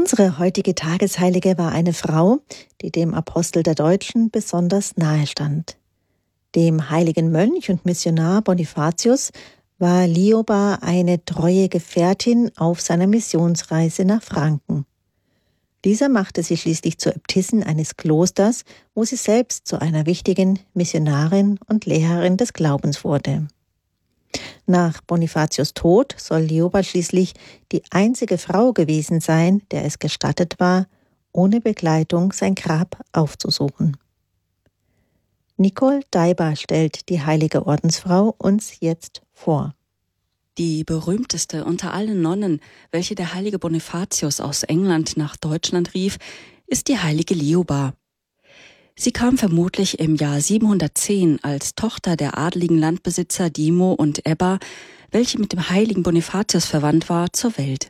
Unsere heutige Tagesheilige war eine Frau, die dem Apostel der Deutschen besonders nahe stand. Dem heiligen Mönch und Missionar Bonifatius war Lioba eine treue Gefährtin auf seiner Missionsreise nach Franken. Dieser machte sie schließlich zur Äbtissin eines Klosters, wo sie selbst zu einer wichtigen Missionarin und Lehrerin des Glaubens wurde. Nach Bonifatius' Tod soll Lioba schließlich die einzige Frau gewesen sein, der es gestattet war, ohne Begleitung sein Grab aufzusuchen. Nicole Daiber stellt die heilige Ordensfrau uns jetzt vor. Die berühmteste unter allen Nonnen, welche der heilige Bonifatius aus England nach Deutschland rief, ist die heilige Lioba. Sie kam vermutlich im Jahr 710 als Tochter der adligen Landbesitzer Dimo und Ebba, welche mit dem heiligen Bonifatius verwandt war, zur Welt.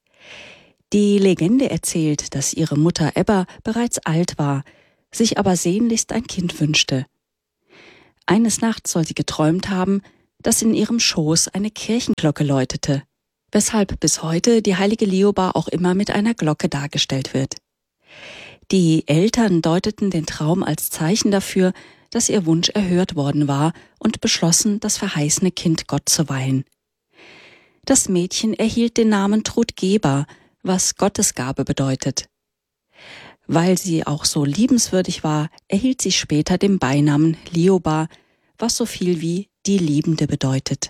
Die Legende erzählt, dass ihre Mutter Ebba bereits alt war, sich aber sehnlichst ein Kind wünschte. Eines Nachts soll sie geträumt haben, dass in ihrem Schoß eine Kirchenglocke läutete, weshalb bis heute die heilige Lioba auch immer mit einer Glocke dargestellt wird. Die Eltern deuteten den Traum als Zeichen dafür, dass ihr Wunsch erhört worden war und beschlossen, das verheißene Kind Gott zu weihen. Das Mädchen erhielt den Namen Trudgeba, was Gottesgabe bedeutet. Weil sie auch so liebenswürdig war, erhielt sie später den Beinamen Lioba, was so viel wie die Liebende bedeutet.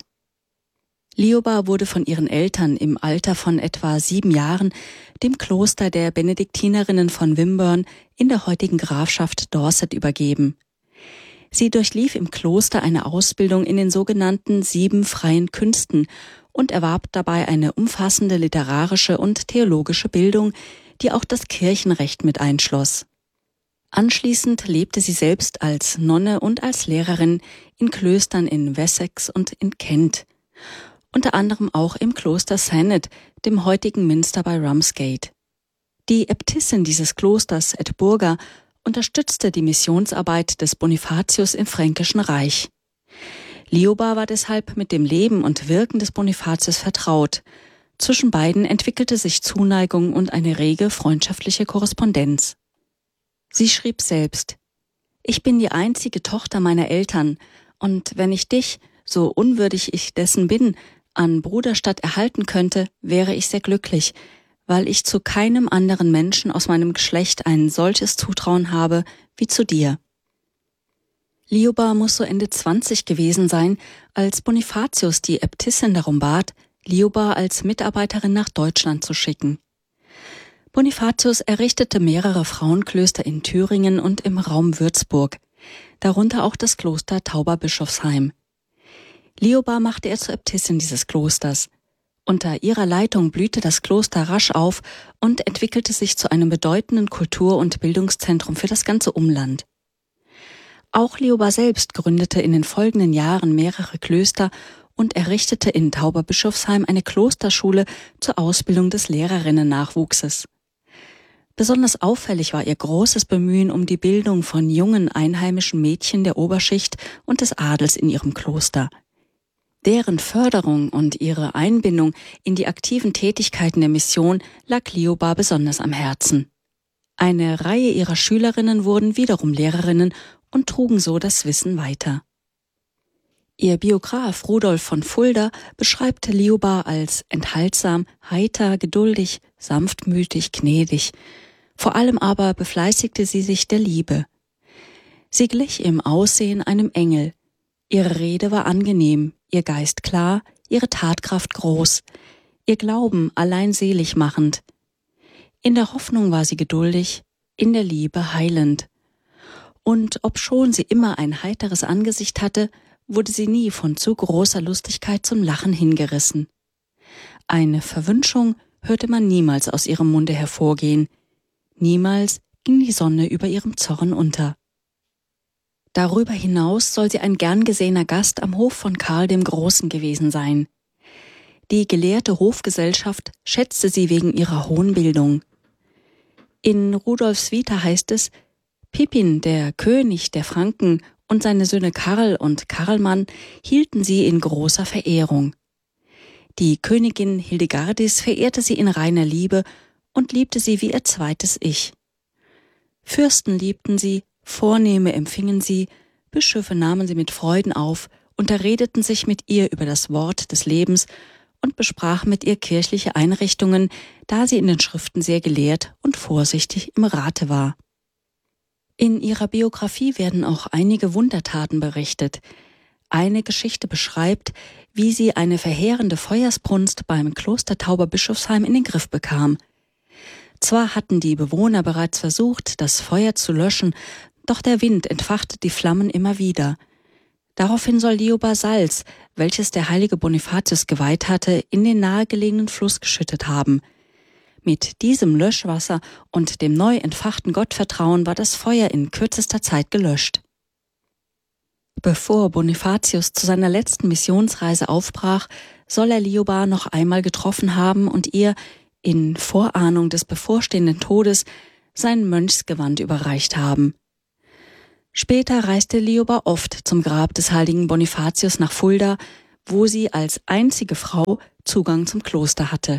Lioba wurde von ihren Eltern im Alter von etwa 7 Jahren dem Kloster der Benediktinerinnen von Wimborne in der heutigen Grafschaft Dorset übergeben. Sie durchlief im Kloster eine Ausbildung in den sogenannten 7 freien Künsten und erwarb dabei eine umfassende literarische und theologische Bildung, die auch das Kirchenrecht mit einschloss. Anschließend lebte sie selbst als Nonne und als Lehrerin in Klöstern in Wessex und in Kent, unter anderem auch im Kloster Thanet, dem heutigen Minster bei Ramsgate. Die Äbtissin dieses Klosters, Edburga, unterstützte die Missionsarbeit des Bonifatius im Fränkischen Reich. Lioba war deshalb mit dem Leben und Wirken des Bonifatius vertraut. Zwischen beiden entwickelte sich Zuneigung und eine rege freundschaftliche Korrespondenz. Sie schrieb selbst: Ich bin die einzige Tochter meiner Eltern, und wenn ich dich, so unwürdig ich dessen bin, an Bruderstadt erhalten könnte, wäre ich sehr glücklich, weil ich zu keinem anderen Menschen aus meinem Geschlecht ein solches Zutrauen habe wie zu dir. Lioba muss so Ende 20 gewesen sein, als Bonifatius die Äbtissin darum bat, Lioba als Mitarbeiterin nach Deutschland zu schicken. Bonifatius errichtete mehrere Frauenklöster in Thüringen und im Raum Würzburg, darunter auch das Kloster Tauberbischofsheim. Lioba machte er zur Äbtissin dieses Klosters. Unter ihrer Leitung blühte das Kloster rasch auf und entwickelte sich zu einem bedeutenden Kultur- und Bildungszentrum für das ganze Umland. Auch Lioba selbst gründete in den folgenden Jahren mehrere Klöster und errichtete in Tauberbischofsheim eine Klosterschule zur Ausbildung des Lehrerinnen-Nachwuchses. Besonders auffällig war ihr großes Bemühen um die Bildung von jungen einheimischen Mädchen der Oberschicht und des Adels in ihrem Kloster. Deren Förderung und ihre Einbindung in die aktiven Tätigkeiten der Mission lag Lioba besonders am Herzen. Eine Reihe ihrer Schülerinnen wurden wiederum Lehrerinnen und trugen so das Wissen weiter. Ihr Biograf Rudolf von Fulda beschreibt Lioba als enthaltsam, heiter, geduldig, sanftmütig, gnädig. Vor allem aber befleißigte sie sich der Liebe. Sie glich im Aussehen einem Engel. Ihre Rede war angenehm, ihr Geist klar, ihre Tatkraft groß, ihr Glauben allein selig machend. In der Hoffnung war sie geduldig, in der Liebe heilend. Und obschon sie immer ein heiteres Angesicht hatte, wurde sie nie von zu großer Lustigkeit zum Lachen hingerissen. Eine Verwünschung hörte man niemals aus ihrem Munde hervorgehen. Niemals ging die Sonne über ihrem Zorn unter. Darüber hinaus soll sie ein gern gesehener Gast am Hof von Karl dem Großen gewesen sein. Die gelehrte Hofgesellschaft schätzte sie wegen ihrer hohen Bildung. In Rudolfs Vita heißt es: Pippin, der König der Franken, und seine Söhne Karl und Karlmann hielten sie in großer Verehrung. Die Königin Hildegardis verehrte sie in reiner Liebe und liebte sie wie ihr zweites Ich. Fürsten liebten sie, Vornehme empfingen sie, Bischöfe nahmen sie mit Freuden auf, unterredeten sich mit ihr über das Wort des Lebens und besprachen mit ihr kirchliche Einrichtungen, da sie in den Schriften sehr gelehrt und vorsichtig im Rate war. In ihrer Biografie werden auch einige Wundertaten berichtet. Eine Geschichte beschreibt, wie sie eine verheerende Feuersbrunst beim Kloster Tauberbischofsheim in den Griff bekam. Zwar hatten die Bewohner bereits versucht, das Feuer zu löschen, doch der Wind entfachte die Flammen immer wieder. Daraufhin soll Lioba Salz, welches der heilige Bonifatius geweiht hatte, in den nahegelegenen Fluss geschüttet haben. Mit diesem Löschwasser und dem neu entfachten Gottvertrauen war das Feuer in kürzester Zeit gelöscht. Bevor Bonifatius zu seiner letzten Missionsreise aufbrach, soll er Lioba noch einmal getroffen haben und ihr, in Vorahnung des bevorstehenden Todes, sein Mönchsgewand überreicht haben. Später reiste Lioba oft zum Grab des heiligen Bonifatius nach Fulda, wo sie als einzige Frau Zugang zum Kloster hatte.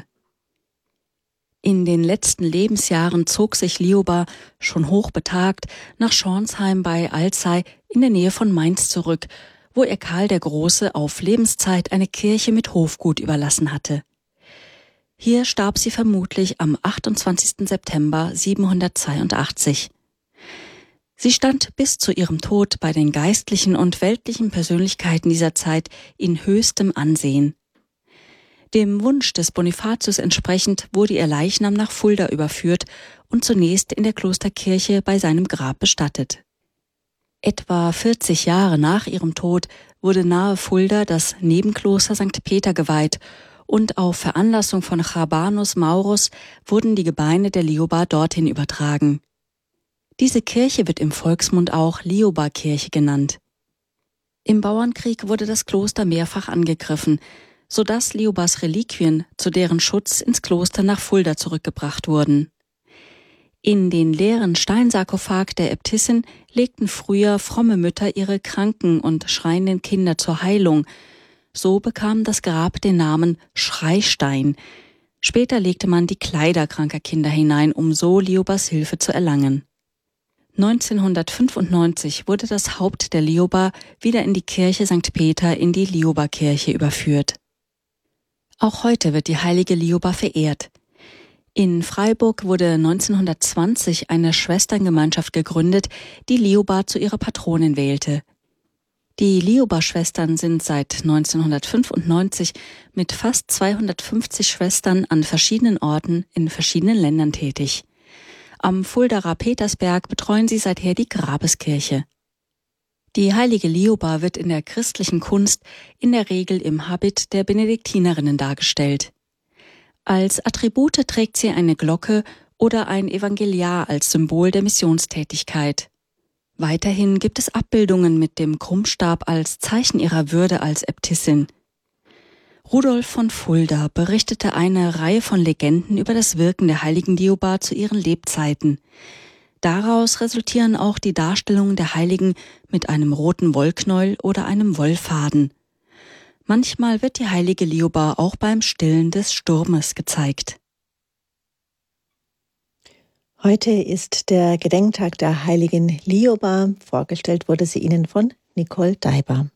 In den letzten Lebensjahren zog sich Lioba, schon hochbetagt, nach Schornsheim bei Alzey in der Nähe von Mainz zurück, wo ihr Karl der Große auf Lebenszeit eine Kirche mit Hofgut überlassen hatte. Hier starb sie vermutlich am 28. September 782. Sie stand bis zu ihrem Tod bei den geistlichen und weltlichen Persönlichkeiten dieser Zeit in höchstem Ansehen. Dem Wunsch des Bonifatius entsprechend wurde ihr Leichnam nach Fulda überführt und zunächst in der Klosterkirche bei seinem Grab bestattet. Etwa 40 Jahre nach ihrem Tod wurde nahe Fulda das Nebenkloster St. Peter geweiht und auf Veranlassung von Rabanus Maurus wurden die Gebeine der Lioba dorthin übertragen. Diese Kirche wird im Volksmund auch Lioba-Kirche genannt. Im Bauernkrieg wurde das Kloster mehrfach angegriffen, sodass Liobas Reliquien zu deren Schutz ins Kloster nach Fulda zurückgebracht wurden. In den leeren Steinsarkophag der Äbtissin legten früher fromme Mütter ihre kranken und schreienden Kinder zur Heilung. So bekam das Grab den Namen Schreistein. Später legte man die Kleider kranker Kinder hinein, um so Liobas Hilfe zu erlangen. 1995 wurde das Haupt der Lioba wieder in die Kirche St. Peter in die Lioba-Kirche überführt. Auch heute wird die heilige Lioba verehrt. In Freiburg wurde 1920 eine Schwesterngemeinschaft gegründet, die Lioba zu ihrer Patronin wählte. Die Lioba-Schwestern sind seit 1995 mit fast 250 Schwestern an verschiedenen Orten in verschiedenen Ländern tätig. Am Fuldaer Petersberg betreuen sie seither die Grabeskirche. Die heilige Lioba wird in der christlichen Kunst in der Regel im Habit der Benediktinerinnen dargestellt. Als Attribute trägt sie eine Glocke oder ein Evangeliar als Symbol der Missionstätigkeit. Weiterhin gibt es Abbildungen mit dem Krummstab als Zeichen ihrer Würde als Äbtissin. Rudolf von Fulda berichtete eine Reihe von Legenden über das Wirken der heiligen Lioba zu ihren Lebzeiten. Daraus resultieren auch die Darstellungen der Heiligen mit einem roten Wollknäuel oder einem Wollfaden. Manchmal wird die heilige Lioba auch beim Stillen des Sturmes gezeigt. Heute ist der Gedenktag der heiligen Lioba. Vorgestellt wurde sie Ihnen von Nicole Daiber.